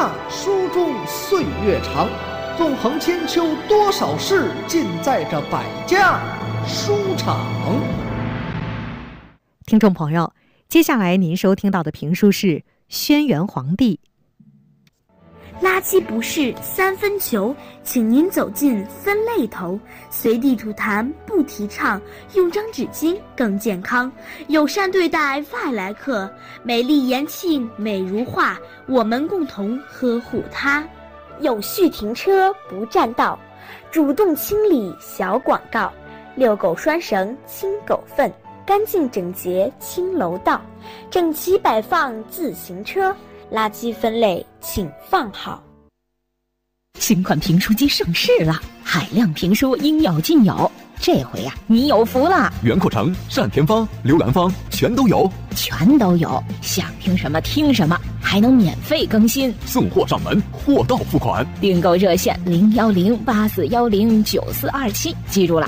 呐，书中岁月长，纵横千秋多少事，尽在这百家书场。 听众朋友，接下来您收听到的评书是《轩辕黄帝》。 垃圾不是三分球，请您走进分类头。随地吐痰不提倡，用张纸巾更健康。友善对待外来客，美丽延庆美如画，我们共同呵护它。有序停车不占道，主动清理小广告。遛狗拴绳清狗粪，干净整洁清楼道。整齐摆放自行车，垃圾分类请放好。 新款评书机上市了，海量评书应有尽有。这回呀，你有福了！ 袁阔成、单田芳、刘兰芳全都有，想听什么听什么，还能免费更新， 送货上门，货到付款。 订购热线01084109427，记住了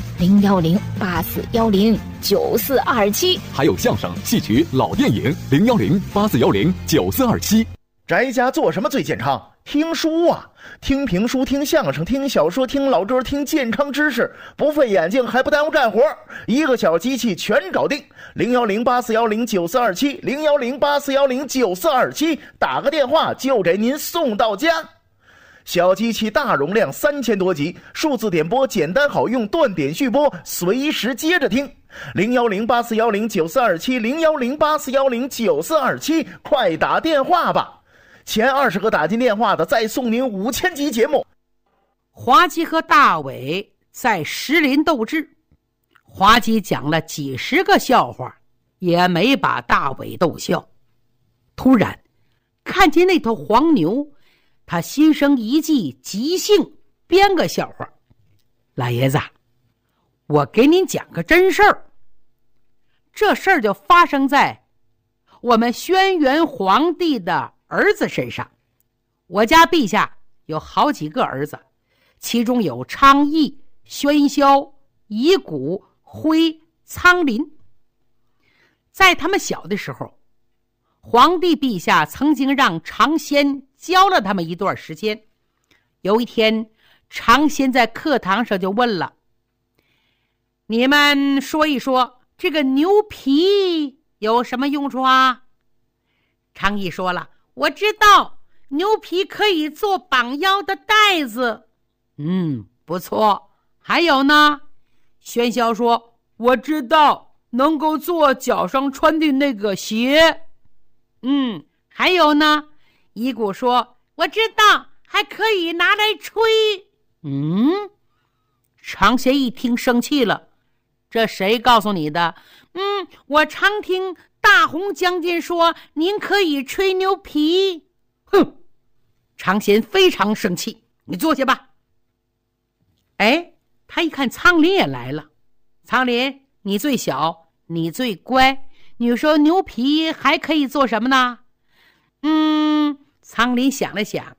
，01084109427。 还有相声、戏曲、老电影，01084109427。 宅家做什么最健康？听书啊，听评书，听相声，听小说，听老歌，听健康知识，不费眼睛还不耽误干活，一个小机器全搞定。01084109427 01084109427，打个电话就给您送到家。小机器大容量3000多集，数字点播简单好用，断点续播，随时接着听。01084109427 01084109427，快打电话吧！前20个打进电话的再送您5000集节目。 滑稽和大伟在石林斗智，滑稽讲了几十个笑话，也没把大伟逗笑。突然看见那头黄牛，他心生一计，即兴编个笑话。老爷子，我给您讲个真事儿。这事儿就发生在我们轩辕皇帝的儿子身上。我家陛下有好几个儿子，其中有昌邑、喧嚣、夷谷、辉、苍林。在他们小的时候，皇帝陛下曾经让尝鲜教了他们一段时间。有一天，尝鲜在课堂上就问了：你们说一说，这个牛皮有什么用处啊？昌邑说了：我知道，牛皮可以做绑腰的带子。不错。还有呢？喧嚣说：我知道，能够做脚上穿的那个鞋。还有呢？夷谷说：我知道，还可以拿来吹。尝鲜一听生气了：这谁告诉你的？我常听大红将军说您可以吹牛皮。哼！尝鲜非常生气，你坐下吧。他一看苍林也来了。苍林，你最小，你最乖，你说牛皮还可以做什么呢？苍林想了想，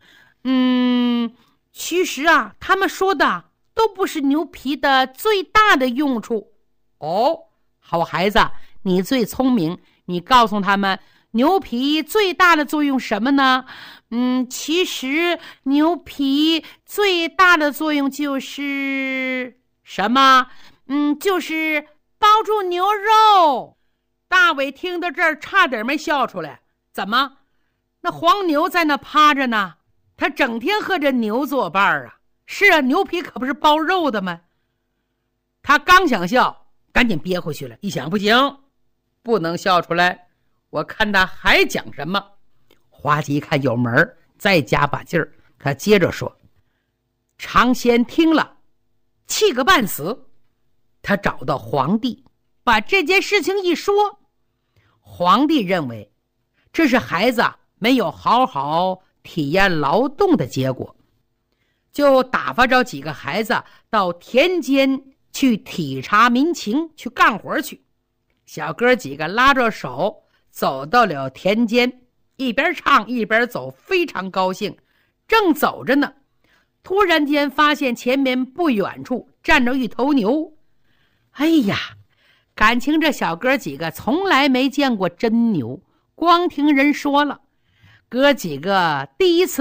其实啊，他们说的都不是牛皮的最大的用处。好孩子，你最聪明，你告诉他们牛皮最大的作用什么呢？其实牛皮最大的作用就是什么？就是包住牛肉。大伟听到这儿差点没笑出来。怎么？那黄牛在那趴着呢，他整天和这牛作伴啊。是啊，牛皮可不是包肉的吗？他刚想笑，赶紧憋回去了，一想不行，不能笑出来，我看他还讲什么。滑稽一看有门，再加把劲儿，他接着说。尝鲜听了气个半死，他找到皇帝，把这件事情一说。皇帝认为这是孩子没有好好体验劳动的结果，就打发着几个孩子到田间去体察民情，去干活去。小哥几个拉着手走到了田间，一边唱一边走，非常高兴。正走着呢，突然间发现前面不远处站着一头牛。哎呀，感情这小哥几个从来没见过真牛，光听人说了。哥几个第一次